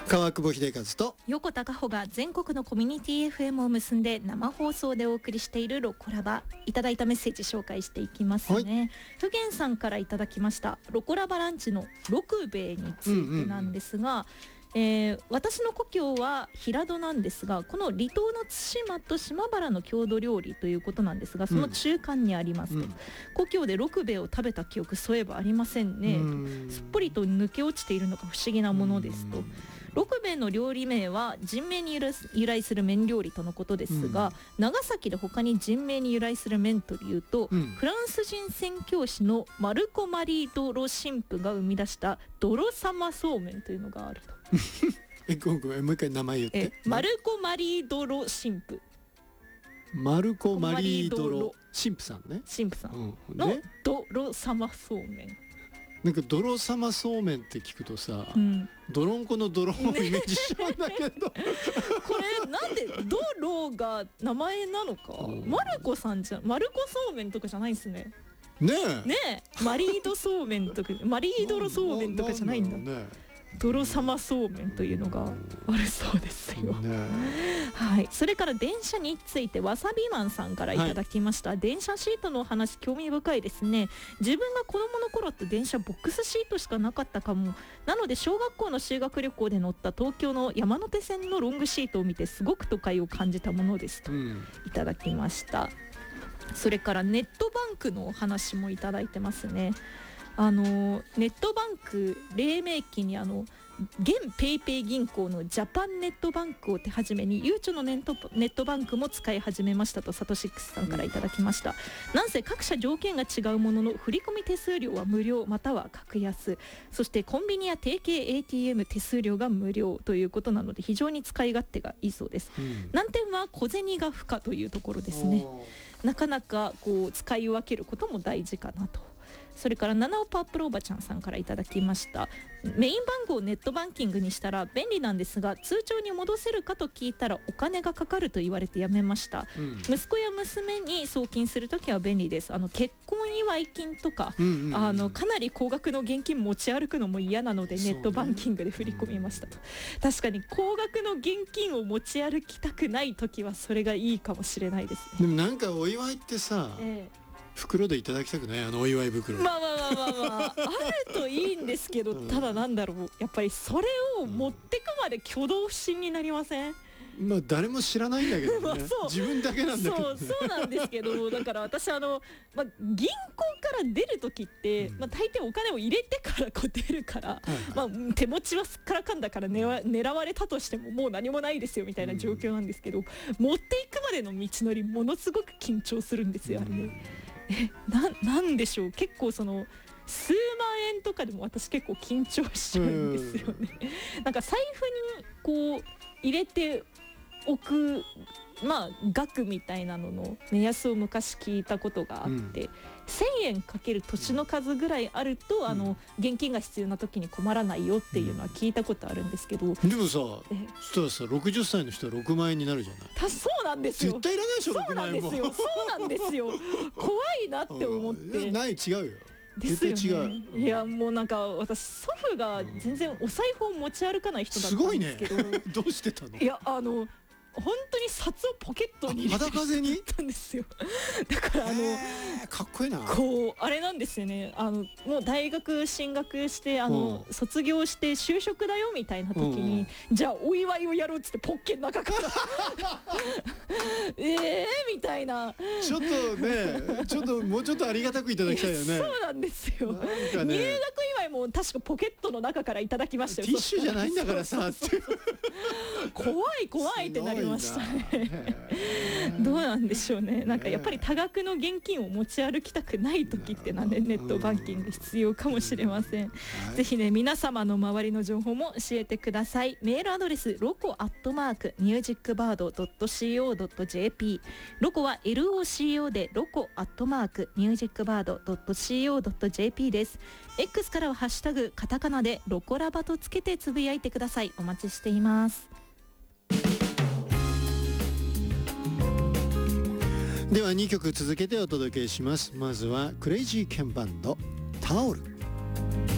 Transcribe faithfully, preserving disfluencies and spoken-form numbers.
川久保秀和と横田加穂が全国のコミュニティ エフエム を結んで生放送でお送りしているロコラバ、いただいたメッセージ紹介していきますね。ふげんさんからいただきました。ロコラバランチの六兵衛についてなんですが、うんうんえー、私の故郷は平戸なんですが、この離島の対馬と島原の郷土料理ということなんですが、その中間にありますと、うん、故郷で六兵衛を食べた記憶そういえばありませんね、んすっぽりと抜け落ちているのが不思議なものですと。六兵衛の料理名は人名に由来する麺料理とのことですが、うん、長崎で他に人名に由来する麺というと、うん、フランス人宣教師のマルコ・マリー・ド・ロ神父が生み出したドロサマそうめんというのがあるとえごめんごめんもう一回名前言って。 えマルコ・マリー・ド・ロ神父マルコ・マリー・ドロ神父さんね神父さんのドロサマそうめん。 なんか泥様そうめんって聞くとさ、うん、泥んこの泥をイメージしちゃうんだけど、ね、 これなんでドロが名前なのか、マルコさんじゃマルコそうめんとかじゃないんですね。 ねえねえマリードそうめんとかマリードロそうめんとかじゃないんだ。ね泥様そうめんというのがあるそうですよ、ねはい、それから電車についてわさびマンさんからいただきました、はい、電車シートのお話興味深いですね。自分が子供の頃って電車ボックスシートしかなかったかも。なので小学校の修学旅行で乗った東京の山手線のロングシートを見てすごく都会を感じたものですといただきました、うん、それからネットバンクのお話もいただいてますね。あのネットバンク黎明期にあの現ペイペイ銀行のジャパンネットバンクを手始めにゆうちょのネット、ネットバンクも使い始めましたとサトシックスさんからいただきました、うん、なんせ各社条件が違うものの振込手数料は無料または格安、そしてコンビニや提携 エーティーエム 手数料が無料ということなので非常に使い勝手がいいそうです、うん、難点は小銭が不可というところですね。なかなかこう使い分けることも大事かなと。それからナナオパープルおばちゃんさんからいただきました。メイン番号をネットバンキングにしたら便利なんですが通帳に戻せるかと聞いたらお金がかかると言われてやめました、うん、息子や娘に送金するときは便利です。あの結婚祝い金とか、うんうんうん、あのかなり高額の現金持ち歩くのも嫌なのでネットバンキングで振り込みましたと、ねうん、確かに高額の現金を持ち歩きたくないときはそれがいいかもしれないですね。 でもなんかお祝いってさ、ええ袋でいただきたくない？あのお祝い袋。 まあまあまあまあまああるといいんですけど、うん、ただなんだろうやっぱりそれを持ってくまで挙動不審になりません？ まあ誰も知らないんだけどねまあ自分だけなんだけど、ね、 そうそうなんですけどだから私あの、まあ、銀行から出る時って、うんまあ、大抵お金を入れてからこう出るから、はいはいまあ、手持ちはすっからかんだから狙、狙われたとしてももう何もないですよみたいな状況なんですけど、うん、持っていくまでの道のりものすごく緊張するんですよ、あれね。え な, なんでしょう結構その数万円とかでも私結構緊張しちゃうんですよね。なんか財布にこう入れておくまあ額みたいなのの目安を昔聞いたことがあって、うん、せんえんかける年の数ぐらいあると、うん、あの現金が必要な時に困らないよっていうのは聞いたことあるんですけど、うん、 でもさそしたらさろくじゅっさいの人はろくまんえんになるじゃない。 たそうなんですよ。 絶対いらないでしょろくまんえんも。 そうなんですよそうなんですよ怖いなって思ってない違うよですよね、違う。いやもうなんか私祖父が全然お財布を持ち歩かない人だったんですけど、 すごいねどうしてたの。 いやあの本当に札をポケットに入れて裸風にたんですよ。だからあのかっこいいな。 こうあれなんですよね。あのもう大学進学してあの卒業して就職だよみたいな時にじゃあお祝いをやろうっつってポッケの中からえーみたいな。 ちょっとねちょっともうちょっとありがたくいただきたいよね。 そうなんですよ、ね、入学祝いも確かポケットの中からいただきましたよ。 ティッシュじゃないんだからさ怖い怖いってなりましたねどうなんでしょうね。なんかやっぱり多額の現金を持ち歩きたくない時ってなんでネットバンキング必要かもしれません。ぜひね皆様の周りの情報も教えてください。メールアドレスロコアットマークミュージックバードドットシーオードットジェーピー、 ロコは エルオーシーオー でロコアットマークミュージックバードドットシーオードットジェーピー です。 X からはハッシュタグカタカナでロコラバとつけてつぶやいてください。お待ちしています。 ではにきょく続けてお届けします。まずはクレイジーケンバンドタオル。